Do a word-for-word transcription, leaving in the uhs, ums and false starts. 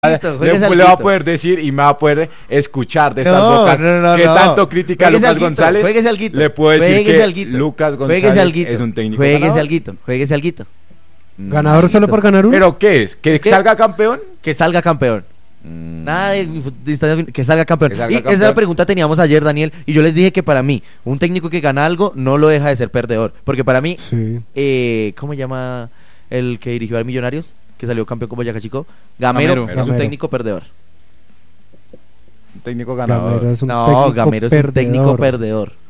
Después le va a poder decir y me va a poder escuchar de estas no, bocas no, no, que no. tanto critica a Lucas González. Le puedo decir que Lucas González es un técnico jueguese ganador. alguito, jueguese alguito. ¿Ganador solo por ganar uno? ¿Pero qué es? ¿Que ¿Qué? salga campeón? Que salga campeón. Mm. Nada de distancia fin- que salga campeón. Que salga y campeón. esa pregunta teníamos ayer, Daniel, y yo les dije que para mí, un técnico que gana algo no lo deja de ser perdedor. Porque para mí, Sí. eh, ¿cómo se llama el que dirigió al Millonarios? Que salió campeón con Boyacá Chico. Gamero, Gamero. es un Gamero. técnico perdedor. Un técnico ganador. Gamero es un No, técnico Gamero es un técnico perdedor. perdedor.